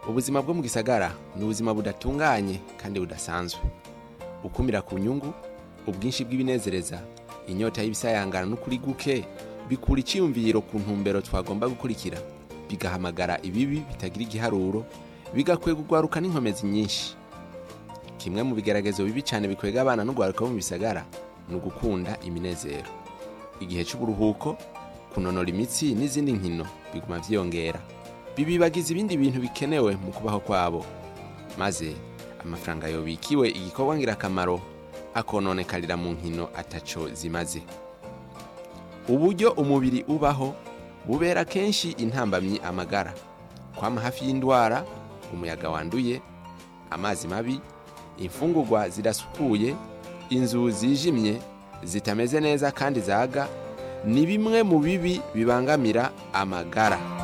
Ubuzima bwo mu gisagara ni ubuzima budatunganye kandi budasanzwe. Ukumira ku nyungu, ubwinshi bw'ibinezereza, inyota y'ibisayangana n'ukuri guke bikura iciyumviro ku ntumbero twagomba gukurikira, bigahamagara ibibi bitagira igiharuro, bigakwega urwaruka n'inkomezi nyinshi. Kimwe mu bigeragezo bibi cyane bikwega abana n'urwaruka bo mu bisagara ni ugukunda iminezero. Igihe cy'uburuhuko, kunonora imitsi n'izindi nkino biguma vyiyongera, bibibagiza ibindi bintu bikenewe mu kubaho kwabo, maze amafaranga yobikiwe igikorwa ngirakamaro akononekarira mu nkino ataco zimaze. Uburyo umubiri ubaho bubera kenshi intambamyi amagara, kwama hafi y'indwara, umuyaga wanduye, amazi mabi, imfungurwa zidasukuye, inzu zijimye zitameze neza kandi zaga, ni bimwe mu bibi bibangamira amagara.